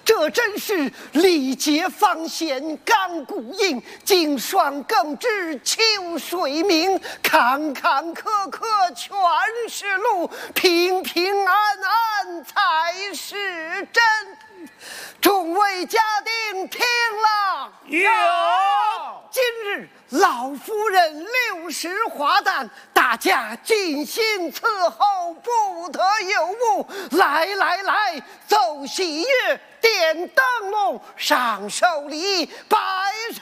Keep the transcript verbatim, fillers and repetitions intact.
这真是历劫方显钢骨硬，经霜更知秋水明。坎坎坷坷全是路，平平安安才是真。众位家丁听了有。 今日老夫人六十华诞，大家尽心伺候，不得有误。来来来，奏喜乐，点灯笼，上寿礼，摆上。